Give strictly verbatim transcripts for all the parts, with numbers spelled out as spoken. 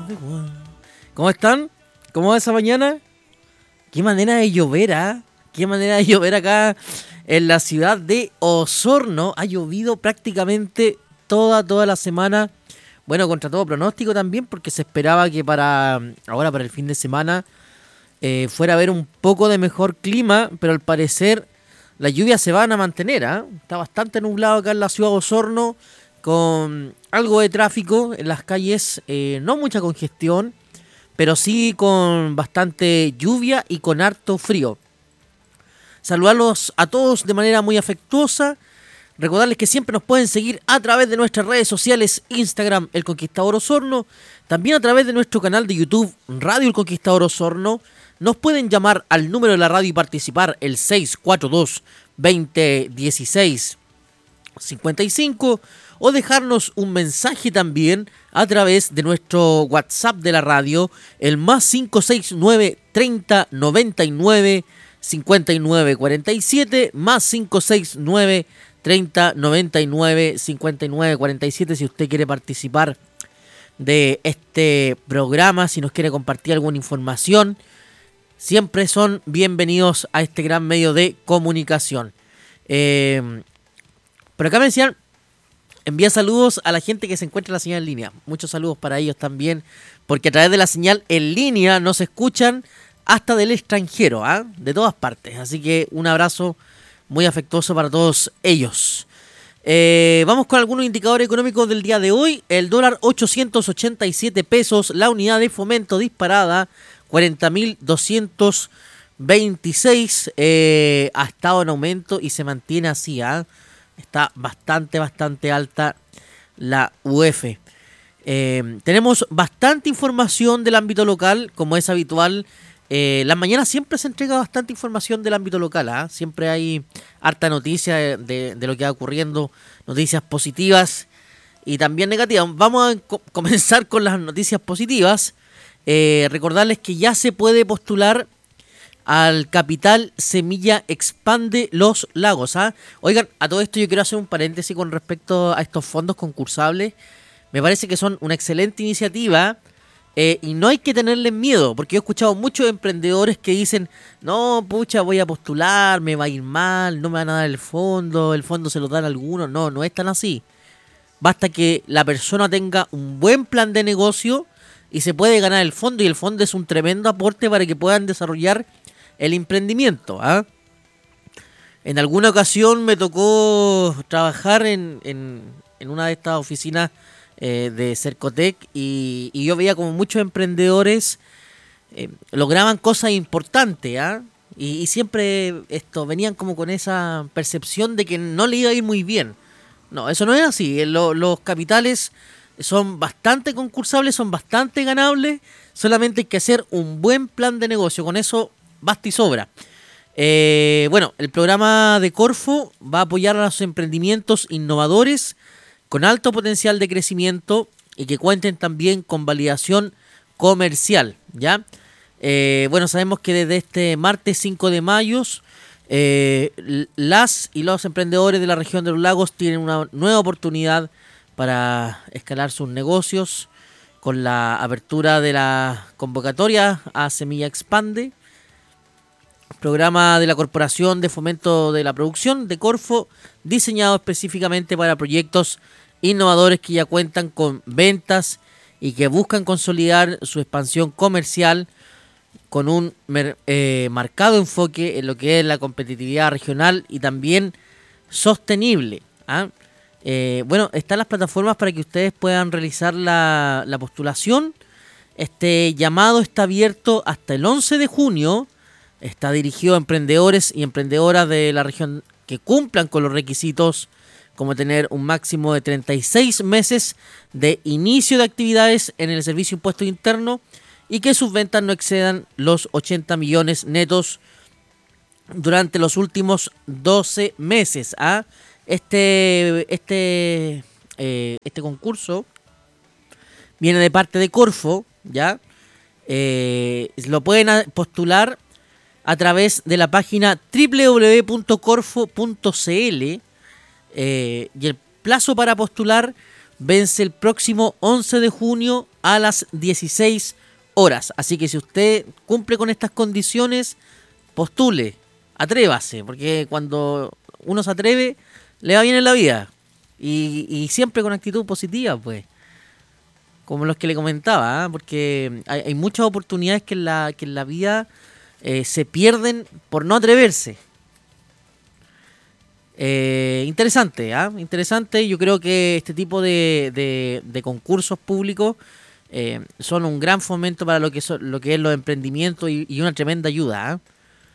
¿Cómo están? ¿Cómo va esa mañana? Qué manera de llover, ¿ah? ¿eh? Qué manera de llover acá en la ciudad de Osorno. Ha llovido prácticamente toda, toda la semana. Bueno, contra todo pronóstico también, porque se esperaba que para ahora, para el fin de semana, eh, fuera a haber un poco de mejor clima, pero al parecer las lluvias se van a mantener, ¿ah? ¿eh? Está bastante nublado acá en la ciudad de Osorno, con algo de tráfico en las calles, eh, no mucha congestión, pero sí con bastante lluvia y con harto frío. Saludarlos a todos de manera muy afectuosa. Recordarles que siempre nos pueden seguir a través de nuestras redes sociales, Instagram, El Conquistador Osorno, también a través de nuestro canal de YouTube, Radio El Conquistador Osorno. Nos pueden llamar al número de la radio y participar, el seis cuatro dos, veinte, dieciséis, cincuenta y cinco, o dejarnos un mensaje también a través de nuestro WhatsApp de la radio, el más cinco seis nueve, treinta, noventa y nueve, cincuenta y nueve, cuarenta y siete, más cinco seis nueve, treinta, noventa y nueve, cincuenta y nueve, cuarenta y siete, si usted quiere participar de este programa, si nos quiere compartir alguna información, siempre son bienvenidos a este gran medio de comunicación. Eh, por acá me decían, envía saludos a la gente que se encuentra en la señal en línea. Muchos saludos para ellos también, porque a través de la señal en línea nos escuchan hasta del extranjero, ¿eh? De todas partes. Así que un abrazo muy afectuoso para todos ellos. Eh, vamos con algunos indicadores económicos del día de hoy. El dólar ochocientos ochenta y siete pesos, la unidad de fomento disparada cuarenta mil doscientos veintiséis, eh, ha estado en aumento y se mantiene así, ¿eh? Está bastante, bastante alta la U F. Eh, tenemos bastante información del ámbito local, como es habitual. Eh, las mañanas siempre se entrega bastante información del ámbito local, ¿eh? Siempre hay harta noticia de, de, de lo que va ocurriendo, noticias positivas y también negativas. Vamos a co- comenzar con las noticias positivas. Eh, recordarles que ya se puede postular al Capital Semilla Expande Los Lagos, ¿ah? Oigan, a todo esto yo quiero hacer un paréntesis con respecto a estos fondos concursables. Me parece que son una excelente iniciativa, eh, y no hay que tenerles miedo, porque yo he escuchado muchos emprendedores que dicen, no, pucha, voy a postular, me va a ir mal, no me van a dar el fondo, el fondo se lo dan a algunos. No, no es tan así. Basta que la persona tenga un buen plan de negocio y se puede ganar el fondo, y el fondo es un tremendo aporte para que puedan desarrollar el emprendimiento, ¿ah? En alguna ocasión me tocó trabajar en, en, en una de estas oficinas eh, de Cercotec, y, y yo veía como muchos emprendedores eh, lograban cosas importantes, ¿ah? Y, y siempre esto venían como con esa percepción de que no le iba a ir muy bien. No, eso no es así. Lo, los capitales son bastante concursables, son bastante ganables. Solamente hay que hacer un buen plan de negocio. Con eso basta y sobra. Eh, bueno, el programa de Corfo va a apoyar a los emprendimientos innovadores con alto potencial de crecimiento y que cuenten también con validación comercial, ¿ya? Eh, bueno, sabemos que desde este martes cinco de mayo, eh, las y los emprendedores de la región de los lagos tienen una nueva oportunidad para escalar sus negocios con la apertura de la convocatoria a Semilla Expande, programa de la Corporación de Fomento de la Producción de Corfo, diseñado específicamente para proyectos innovadores que ya cuentan con ventas y que buscan consolidar su expansión comercial con un mer- eh, marcado enfoque en lo que es la competitividad regional y también sostenible, ¿ah? Eh, bueno, están las plataformas para que ustedes puedan realizar la, la postulación. Este llamado está abierto hasta el once de junio. Está dirigido a emprendedores y emprendedoras de la región que cumplan con los requisitos, como tener un máximo de treinta y seis meses de inicio de actividades en el Servicio de Impuesto Interno y que sus ventas no excedan los ochenta millones netos durante los últimos doce meses. ¿Ah? Este, este, eh, este concurso viene de parte de Corfo, ¿ya? Eh, lo pueden postular a través de la página doble u doble u doble u punto corfo punto c l, eh, y el plazo para postular vence el próximo once de junio a las dieciséis horas. Así que si usted cumple con estas condiciones, postule, atrévase, porque cuando uno se atreve, le va bien en la vida. Y, y siempre con actitud positiva, pues. Como los que le comentaba, ¿eh? Porque hay, hay muchas oportunidades que en la, que en la vida eh, se pierden por no atreverse. Eh, interesante, ¿eh? Interesante. Yo creo que este tipo de, de, de concursos públicos eh, son un gran fomento para lo que, son, lo que es los emprendimientos y, y una tremenda ayuda, ¿eh?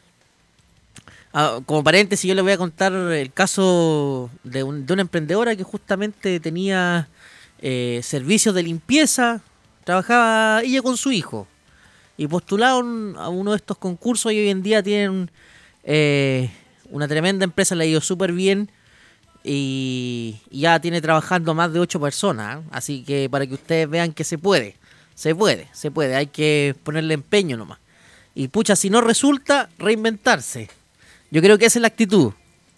Ah, como paréntesis, yo les voy a contar el caso de, un, de una emprendedora que justamente tenía eh, servicios de limpieza, trabajaba ella con su hijo y postularon a uno de estos concursos y hoy en día tienen eh, una tremenda empresa, le ha ido súper bien y, y ya tiene trabajando más de ocho personas, ¿eh? Así que para que ustedes vean que se puede, se puede, se puede, hay que ponerle empeño nomás. Y pucha, si no resulta, reinventarse. Yo creo que esa es la actitud.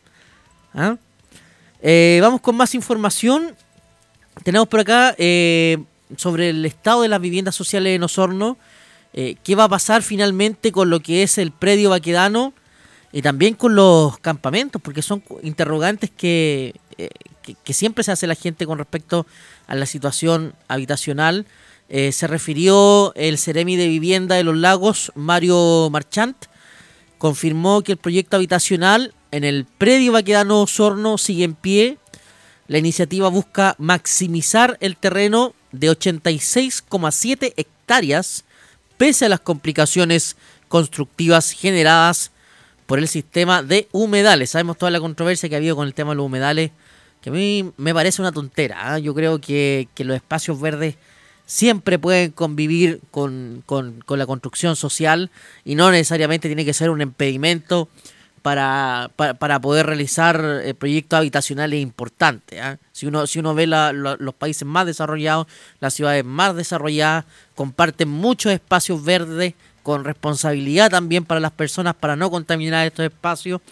¿Ah? Eh, vamos con más información. Tenemos por acá eh, sobre el estado de las viviendas sociales en Osorno. Eh, ¿Qué va a pasar finalmente con lo que es el predio Baquedano? Y también con los campamentos, porque son interrogantes que, eh, que, que siempre se hace la gente con respecto a la situación habitacional. Eh, se refirió el Ceremi de Vivienda de los Lagos, Mario Marchant. Confirmó que el proyecto habitacional en el predio Baquedano Osorno sigue en pie. La iniciativa busca maximizar el terreno de ochenta y seis coma siete hectáreas, pese a las complicaciones constructivas generadas por el sistema de humedales. Sabemos toda la controversia que ha habido con el tema de los humedales, que a mí me parece una tontera, ¿eh? Yo creo que, que los espacios verdes siempre pueden convivir con, con, con la construcción social y no necesariamente tiene que ser un impedimento para, para, para poder realizar eh, proyectos habitacionales importantes, ¿eh? Si uno, si uno ve la, la, los países más desarrollados, las ciudades más desarrolladas, comparten muchos espacios verdes con responsabilidad también para las personas para no contaminar estos espacios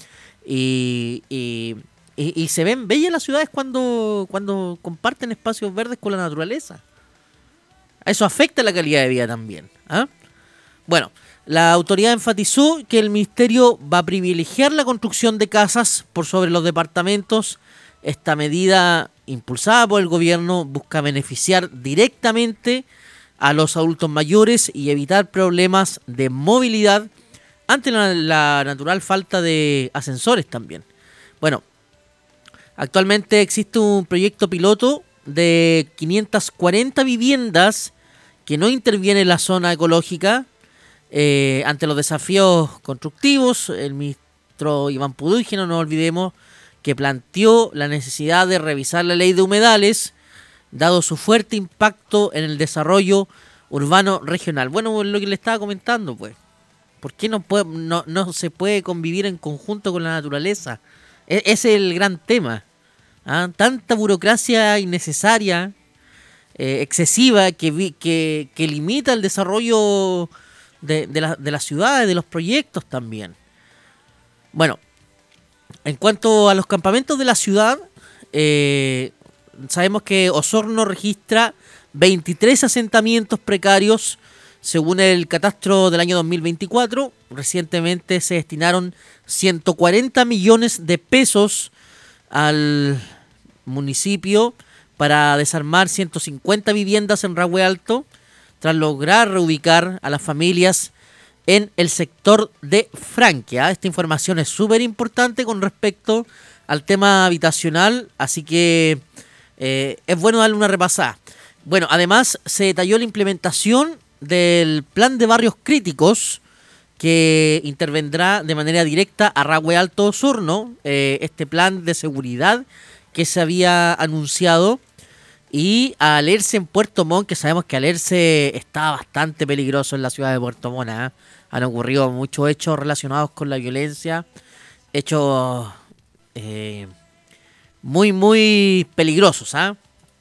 y, y, y, y se ven bellas las ciudades cuando, cuando comparten espacios verdes con la naturaleza. Eso afecta la calidad de vida también, ¿eh? Bueno, la autoridad enfatizó que el ministerio va a privilegiar la construcción de casas por sobre los departamentos. Esta medida, impulsada por el gobierno, busca beneficiar directamente a los adultos mayores y evitar problemas de movilidad ante la, la natural falta de ascensores también. Bueno, actualmente existe un proyecto piloto de quinientas cuarenta viviendas que no interviene en la zona ecológica eh, ante los desafíos constructivos. El ministro Iván Pudúgeno, no olvidemos, que planteó la necesidad de revisar la ley de humedales, dado su fuerte impacto en el desarrollo urbano regional. Bueno, lo que le estaba comentando, pues, ¿por qué no, puede, no, no se puede convivir en conjunto con la naturaleza? E- ese es el gran tema. ¿Ah? Tanta burocracia innecesaria, eh, excesiva, que, vi, que, que limita el desarrollo de, de, la, de las ciudades, de los proyectos también. Bueno, en cuanto a los campamentos de la ciudad, eh, sabemos que Osorno registra veintitrés asentamientos precarios según el catastro del año dos mil veinticuatro. Recientemente se destinaron ciento cuarenta millones de pesos al municipio para desarmar ciento cincuenta viviendas en Rahue Alto, tras lograr reubicar a las familias en el sector de Franquia. Esta información es súper importante con respecto al tema habitacional, así que eh, es bueno darle una repasada. Bueno, además se detalló la implementación del plan de barrios críticos que intervendrá de manera directa a Rahue Alto Osorno, eh, este plan de seguridad que se había anunciado, y a Alerce en Puerto Montt, que sabemos que Alerce está bastante peligroso en la ciudad de Puerto Montt, ¿eh? Han ocurrido muchos hechos relacionados con la violencia, hechos eh, muy, muy peligrosos, ¿eh?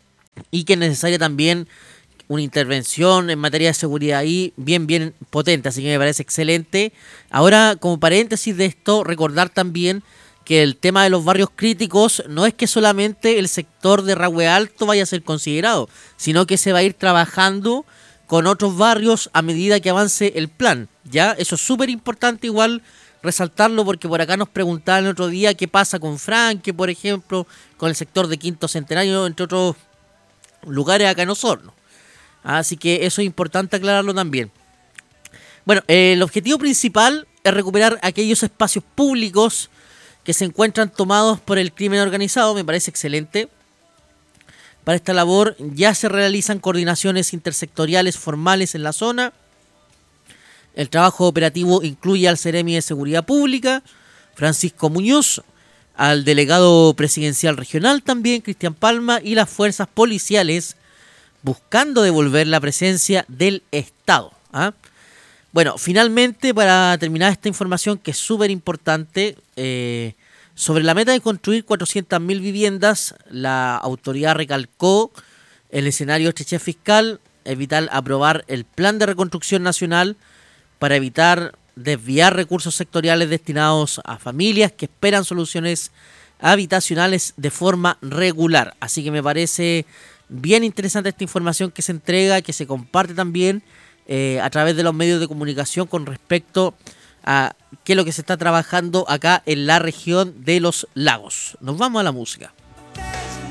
Y que es necesaria también una intervención en materia de seguridad ahí bien, bien potente, así que me parece excelente. Ahora, como paréntesis de esto, recordar también que el tema de los barrios críticos no es que solamente el sector de Rahue Alto vaya a ser considerado, sino que se va a ir trabajando con otros barrios a medida que avance el plan, ¿ya? Eso es súper importante igual resaltarlo, porque por acá nos preguntaban el otro día qué pasa con Franque, por ejemplo, con el sector de Quinto Centenario, entre otros lugares acá en Osorno. Así que eso es importante aclararlo también. Bueno, eh, el objetivo principal es recuperar aquellos espacios públicos que se encuentran tomados por el crimen organizado. Me parece excelente. Para esta labor ya se realizan coordinaciones intersectoriales formales en la zona. El trabajo operativo incluye al Seremi de Seguridad Pública, Francisco Muñoz, al delegado presidencial regional también, Cristian Palma, y las fuerzas policiales, buscando devolver la presencia del Estado. ¿ah? Bueno, finalmente, para terminar esta información que es súper importante, eh, sobre la meta de construir cuatrocientas mil viviendas, la autoridad recalcó el escenario estrechez fiscal, es vital aprobar el plan de reconstrucción nacional para evitar desviar recursos sectoriales destinados a familias que esperan soluciones habitacionales de forma regular. Así que me parece bien interesante esta información que se entrega, que se comparte también eh, a través de los medios de comunicación con respecto a qué es lo que se está trabajando acá en la región de los lagos. Nos vamos a la música.